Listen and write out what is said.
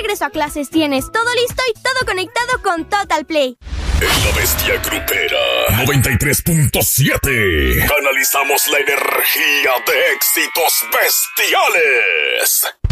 regreso a clases tienes todo listo y todo conectado con Total Play. En La Bestia Grupera 93.7 canalizamos la energía de éxitos bestiales.